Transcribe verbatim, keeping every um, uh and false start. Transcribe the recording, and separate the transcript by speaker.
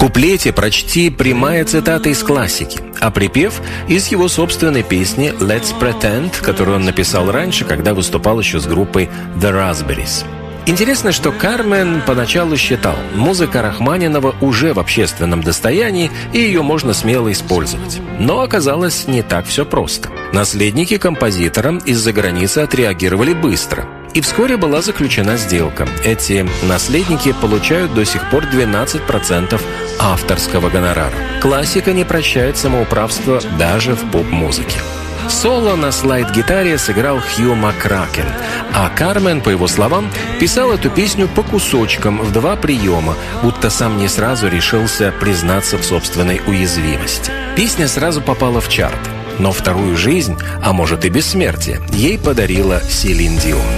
Speaker 1: куплете прочти прямая цитата из классики, а припев из его собственной песни «Let's Pretend», которую он написал раньше, когда выступал еще с группой The Raspberries. Интересно, что Кармен поначалу считал, музыка Рахманинова уже в общественном достоянии, и ее можно смело использовать. Но оказалось, не так все просто. Наследники композитора из-за границы отреагировали быстро. И вскоре была заключена сделка. Эти наследники получают до сих пор двенадцать процентов авторского гонорара. Классика не прощает самоуправства даже в поп-музыке. Соло на слайд-гитаре сыграл Хью Макракен, а Кармен, по его словам, писал эту песню по кусочкам в два приема, будто сам не сразу решился признаться в собственной уязвимости. Песня сразу попала в чарт, но вторую жизнь, а может и бессмертие, ей подарила Селин Дион.